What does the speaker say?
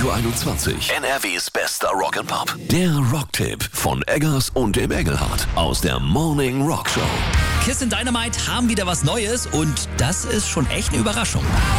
Radio 21. NRWs bester Rock'n'Pop. Der Rocktipp von Eggers und dem Engelhardt aus der Morning Rock Show. Kiss and Dynamite haben wieder was Neues und das ist schon echt eine Überraschung.